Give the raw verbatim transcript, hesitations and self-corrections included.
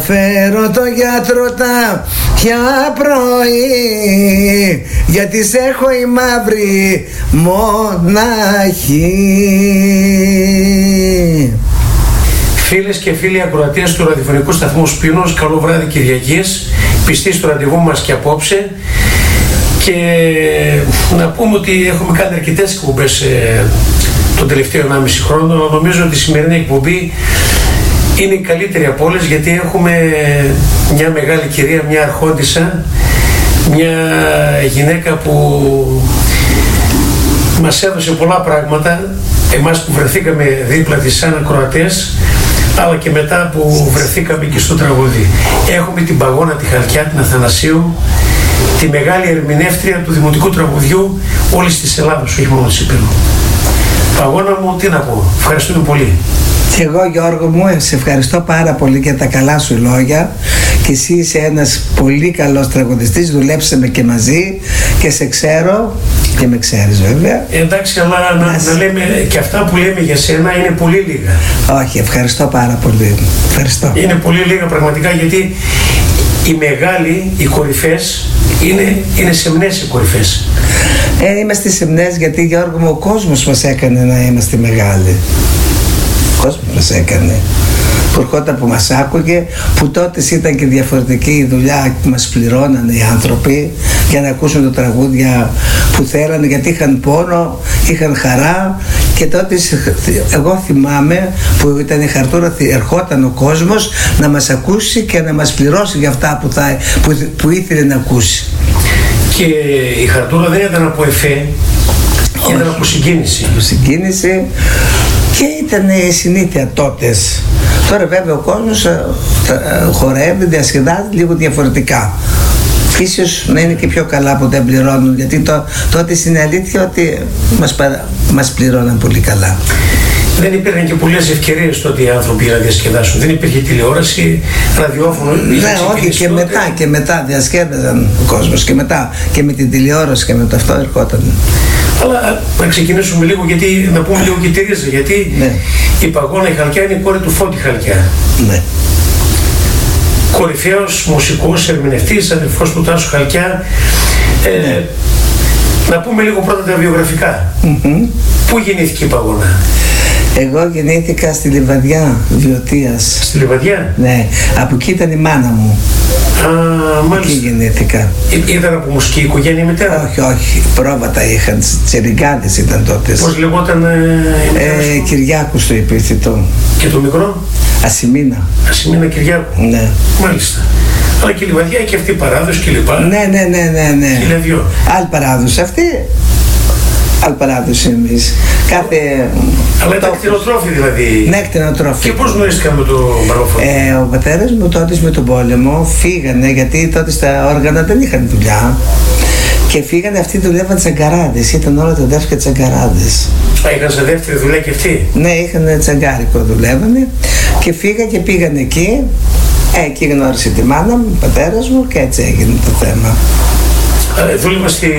Φέρω το γιατρό τα πια πρωί, γιατί σε έχω η μαύρη μοναχή. Φίλες και φίλοι ακροατές του ραδιοφωνικού σταθμού Σπίνος, καλό βράδυ Κυριακής, πιστοί στο ραντεβού μας και απόψε. Και να πούμε ότι έχουμε κάνει αρκετές εκπομπές ε, τον τελευταίο ενάμιση χρόνο, αλλά νομίζω ότι η σημερινή εκπομπή είναι η καλύτερη από όλες, γιατί έχουμε μια μεγάλη κυρία, μια αρχόντισσα, μια γυναίκα που μας έδωσε πολλά πράγματα, εμάς που βρεθήκαμε δίπλα της σαν ακροατές, αλλά και μετά που βρεθήκαμε και στο τραγούδι. Έχουμε την Παγώνα τη Χαλκιά, την Αθανασίου, τη μεγάλη ερμηνεύτρια του δημοτικού τραγουδιού όλης της Ελλάδας, όχι μόνο της Υπήρου. Παγώνα μου, τι να πω, ευχαριστούμε πολύ. Και εγώ, Γιώργο μου, σε ευχαριστώ πάρα πολύ για τα καλά σου λόγια, και εσύ είσαι ένας πολύ καλός τραγουδιστής, δουλέψαμε και μαζί και σε ξέρω και με ξέρεις βέβαια. Εντάξει, αλλά να, να λέμε και αυτά που λέμε για σένα είναι πολύ λίγα. Όχι, ευχαριστώ πάρα πολύ. Ευχαριστώ. Είναι πολύ λίγα πραγματικά, γιατί οι μεγάλοι, οι κορυφές, είναι, είναι σεμνές οι κορυφές. Ε, είμαστε σεμνές γιατί, Γιώργο μου, ο κόσμος μας έκανε να είμαστε μεγάλοι. Ο κόσμος μας έκανε. Που ερχόταν, που μας άκουγε, που τότε ήταν και διαφορετική η δουλειά που μας πληρώνανε οι άνθρωποι για να ακούσουν τα τραγούδια που θέλανε, γιατί είχαν πόνο, είχαν χαρά. Και τότε εγώ θυμάμαι που ήταν η χαρτούρα, ερχόταν ο κόσμος να μας ακούσει και να μας πληρώσει για αυτά που, θα, που, που ήθελε να ακούσει. Και η χαρτούρα δεν ήταν από εφέ, ήταν από συγκίνηση. Από συγκίνηση, και ήταν η συνήθεια τότες. Τώρα βέβαια ο κόσμος χορεύει, διασκεδάζει λίγο διαφορετικά. Ίσως να είναι και πιο καλά που δεν πληρώνουν, γιατί το, τότε είναι αλήθεια ότι μας, παρα, μας πληρώναν πολύ καλά. Δεν υπήρχαν και πολλές ευκαιρίες τότε οι άνθρωποι για να διασκεδάσουν. Δεν υπήρχε τηλεόραση, ραδιόφωνο. Ναι, όχι, και τότε. μετά και μετά διασκέδαζαν ο κόσμος, και μετά και με την τηλεόραση και με το αυτό ερχόταν. Αλλά να ξεκινήσουμε λίγο, γιατί, να πούμε λίγο και τη ρίζα, γιατί ναι. Η Παγώνα η Χαλκιά είναι η κόρη του Φώτη Χαλκιά. Ναι. Κορυφαίος μουσικός, ερμηνευτής, αδερφός του Τάσου Χαλκιά. Ε, ναι. Να πούμε λίγο πρώτα τα βιογραφικά. Mm-hmm. Πού γεννήθηκε η Παγώνα? Εγώ γεννήθηκα στη Λιβαδιά Βιωτίας. Στη Λιβαδιά? Ναι, από εκεί ήταν η μάνα μου. Α, μάλιστα. Εκεί γεννήθηκα. Ή, ήταν από μουσική οικογένεια η μητέρα? Όχι, όχι. Πρόβατα είχαν. Τσεριγκάδες ήταν τότε. Πώς λεγόταν ε, η μητέρα ε, Κυριάκου στο υπηρετητό. Και το μικρό? Ασημίνα. Ασημίνα Κυριάκου. Ναι. Μάλιστα. Αλλά και η Λιβαδιά και αυτή η παράδοση και λοιπά. Ναι, ναι, ναι, ναι, ναι. Χιλιαδιό. Άλλη παράδοση αυτή. Άλλη παράδοση εμείς. Κάθε... Αλλά ήταν κτηνοτρόφοι δηλαδή. Ναι, κτηνοτρόφοι. Και πώς γνωρίστηκαν με τον Μπαρόφωνο? Ε, ο πατέρας μου τότε με τον πόλεμο φύγανε, γιατί τότε στα όργανα δεν είχαν δουλειά. Και φύγανε, αυτοί δουλεύαν τσαγκαράδες, ήταν όλα τα αδέρφια τσαγκαράδες. Α, είχαν σε δεύτερη δουλειά και αυτοί? Ναι, είχαν τσαγκάρικο, δουλεύανε. Και φύγανε και πήγαν εκεί. Ε, εκεί γνώρισε τη μάνα μου, ο πατέρας μου, και έτσι έγινε το θέμα. Ε, δούλευα στη